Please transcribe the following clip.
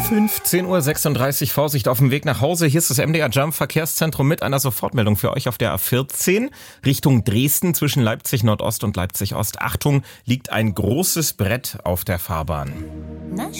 15:36 Uhr, Vorsicht auf dem Weg nach Hause. Hier ist das MDR Jump Verkehrszentrum mit einer Sofortmeldung für euch auf der A14 Richtung Dresden zwischen Leipzig Nordost und Leipzig Ost. Achtung, liegt ein großes Brett auf der Fahrbahn.